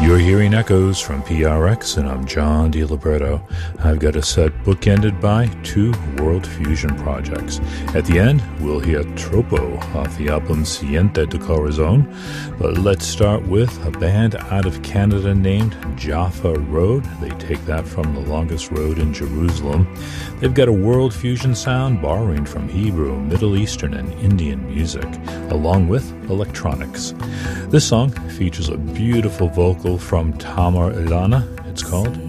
You're hearing echoes from PRX, and I'm John DiLiberto. I've got a set bookended by two World Fusion projects. At the end, we'll hear Tropo off the album Siente de Corazon, but let's start with a band out of Canada named Jaffa Road. They take that from the longest road in Jerusalem. They've got a World Fusion sound borrowing from Hebrew, Middle Eastern, and Indian music, along with electronics. This song features a beautiful vocal from Tamar Ilana. It's called